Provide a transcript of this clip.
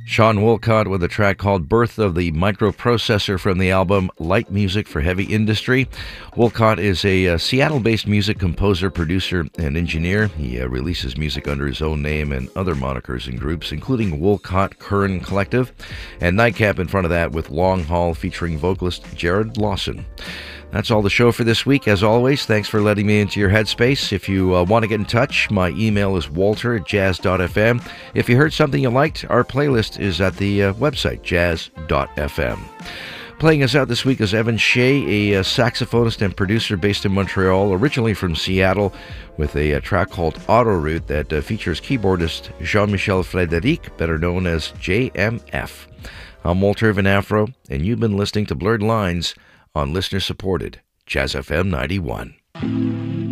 Sean Wolcott with a track called Birth of the Microprocessor from the album Light Music for Heavy Industry. Wolcott is a Seattle-based music composer, producer, and engineer. He releases music under his own name and other monikers and groups, including Wolcott Curran Collective, and Nightcap in front of that with Long Haul featuring vocalist Jared Lawson. That's all the show for this week. As always, thanks for letting me into your headspace. If you want to get in touch, my email is walter@jazz.fm. If you heard something you liked, our playlist is at the website, jazz.fm. Playing us out this week is Evan Shea, a saxophonist and producer based in Montreal, originally from Seattle, with a track called Autoroute that features keyboardist Jean-Michel Frédéric, better known as JMF. I'm Walter Van Afro, and you've been listening to Blurred Lines on listener-supported Jazz FM 91.